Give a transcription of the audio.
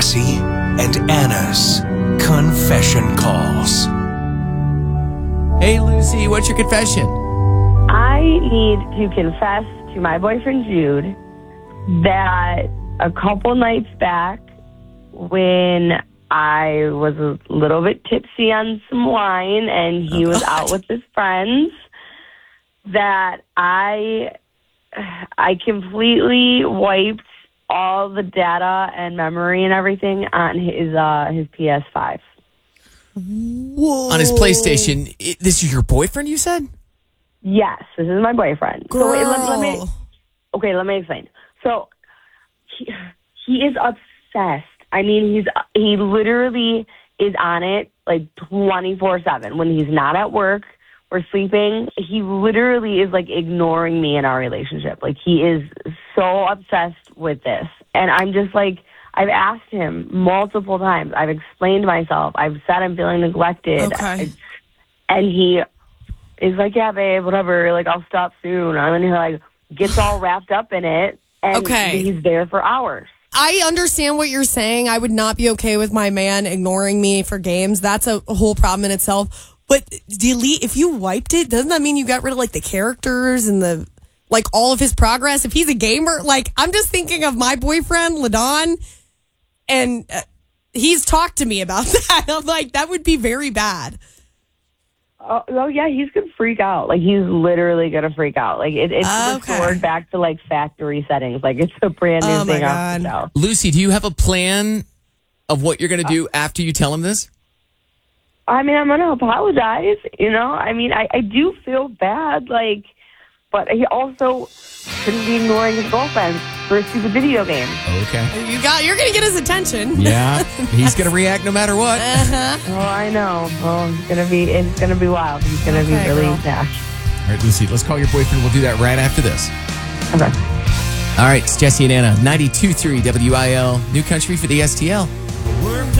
Jesse and Anna's Confession Calls. Hey, Lucy, what's your confession? I need to confess to my boyfriend Jude that a couple nights back when I was a little bit tipsy on some wine and he was out with his friends, that I completely wiped all the data and memory and everything on his PS5. Whoa. On his PlayStation. This is your boyfriend, you said? Yes, this is my boyfriend. Girl. So wait, let me explain. So he is obsessed. I mean, he literally is on it like 24/7. When he's not at work or sleeping, he literally is like ignoring me in our relationship. Like, he is so obsessed with this. And I'm just like, I've asked him multiple times. I've explained myself. I've said I'm feeling neglected. Okay. And he is like, yeah, babe, whatever. Like, I'll stop soon. And then he like gets all wrapped up in it. And he's there for hours. I understand what you're saying. I would not be okay with my man ignoring me for games. That's a whole problem in itself. But delete, if you wiped it, doesn't that mean you got rid of like the characters and the like all of his progress? If he's a gamer, like I'm just thinking of my boyfriend, LaDon, and he's talked to me about that. I'm like, that would be very bad. Oh yeah, he's gonna freak out. Like, he's literally gonna freak out. Like, it's restored back to like factory settings. Like, it's a brand new thing off the shelf. Lucy, do you have a plan of what you're gonna do after you tell him this? I mean, I'm gonna apologize. You know, I mean, I do feel bad. Like, but he also shouldn't be ignoring his girlfriend for a stupid video game. Okay. You're gonna get his attention. Yeah, he's gonna react no matter what. Oh, I know. Oh, it's gonna be wild. He's gonna be really dashed. All right, Lucy, let's call your boyfriend. We'll do that right after this. Okay. All right, it's Jesse and Anna, 92.3 WIL, New Country for the STL.